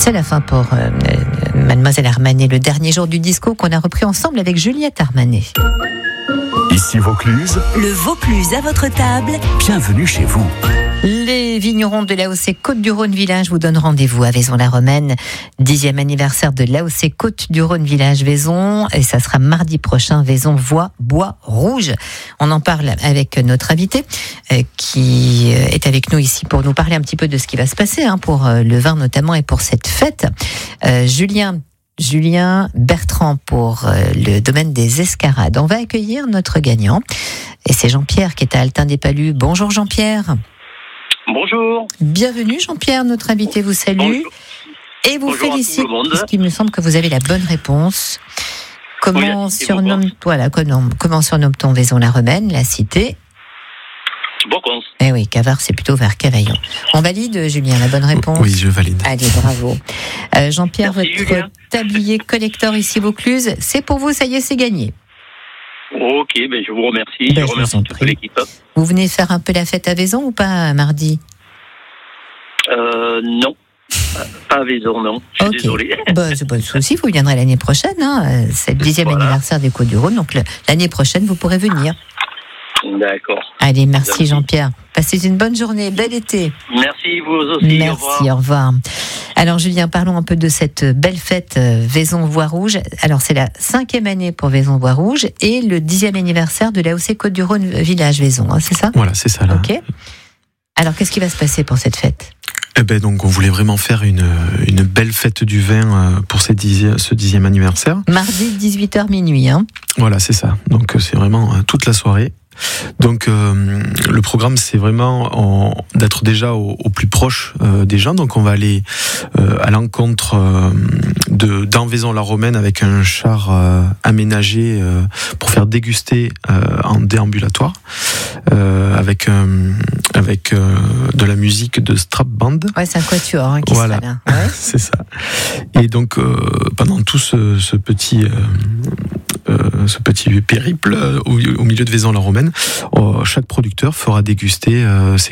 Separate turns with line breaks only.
C'est la fin pour Mademoiselle Armanet, le dernier jour du disco qu'on a repris ensemble avec Juliette Armanet.
Ici Vaucluse.
Le Vaucluse à votre table.
Bienvenue chez vous.
Les vignerons de l'AOC Côte-du-Rhône Village vous donnent rendez-vous à Vaison-la-Romaine. 10e anniversaire de l'AOC Côte-du-Rhône Village Vaison. Et ça sera mardi prochain, Vaison Bois Rouge. On en parle avec notre invité qui est avec nous ici pour nous parler un petit peu de ce qui va se passer pour le vin notamment et pour cette fête. Julien Bertrand pour le domaine des Escarades. On va accueillir notre gagnant. Et c'est Jean-Pierre qui est à Altin-des-Palus. Bonjour Jean-Pierre.
Bonjour.
Bienvenue Jean-Pierre, notre invité vous salue.
Bonjour.
Et vous
Bonjour
félicite,
à tout le monde.
puisqu'il me semble que vous avez la bonne réponse. Comment surnomme-t-on Vaison-la-Romaine, la cité?
Bocons.
Eh oui, Cavard, c'est plutôt vers Cavaillon. On valide, Julien, la bonne réponse?
Oui, je valide.
Allez, bravo. Jean-Pierre,
Merci,
votre
Julien.
tablier collector ici Vaucluse, c'est pour vous, ça y est, c'est gagné.
Ok, je vous remercie.
Ben,
je
je
remercie
vous en
toute
prie.
l'équipe.
Vous venez faire un peu la fête à Vaison ou pas mardi?
Non. Pas à Vaison, non. Je suis désolé.
C'est pas de souci, vous viendrez l'année prochaine. C'est le 10e
Voilà.
anniversaire des Côtes-du-Rhône, donc l'année prochaine, vous pourrez venir.
D'accord.
Allez, merci
Merci.
Jean-Pierre. Passez une bonne journée, bel été.
Merci, vous aussi.
Merci, au revoir. Alors Julien, parlons un peu de cette belle fête Vaison Bois Rouge. Alors c'est la 5e année pour Vaison Bois Rouge et le 10e anniversaire de l'AOC Côte-du-Rhône Village Vaison, c'est ça?
Voilà, c'est ça là.
Ok. Alors qu'est-ce qui va se passer pour cette fête?
Donc on voulait vraiment faire une belle fête du vin pour ce 10e anniversaire.
Mardi 18h minuit.
Voilà, c'est ça. Donc c'est vraiment toute la soirée. Donc le programme c'est vraiment d'être déjà au plus proche des gens. Donc on va aller à l'encontre dans Vaison-la-Romaine avec un char aménagé pour faire déguster en déambulatoire avec de la musique de strap band.
Ouais, c'est un quatuor qui
Voilà.
sera là. Ouais.
C'est ça. Et donc pendant tout ce petit périple au milieu de Vaison-la-Romaine, chaque producteur fera déguster ses